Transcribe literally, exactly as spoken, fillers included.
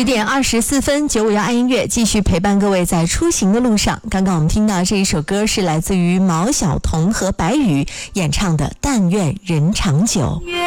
十点二十四分，九五幺爱音乐继续陪伴各位在出行的路上。刚刚我们听到这一首歌是来自于毛晓彤和白宇演唱的《但愿人长久》。